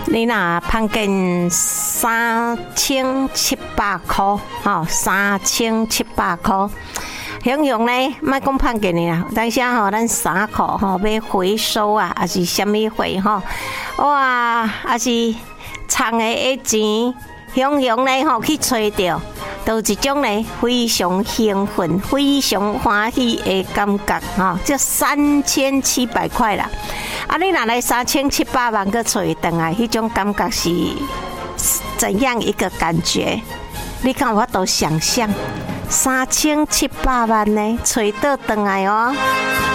你若碰见3700块，3700块。形容呢，莫讲碰见你啦，但是咱衫裤要回收啊，还是什么货哇，还是藏的钱，形容呢去找到，都一种呢非常兴奋、非常欢喜的感觉这3700块啦，你若来3700万个找回来，迄种感觉是怎样一个感觉？你看我都想象。3700万呢，找到回来哦。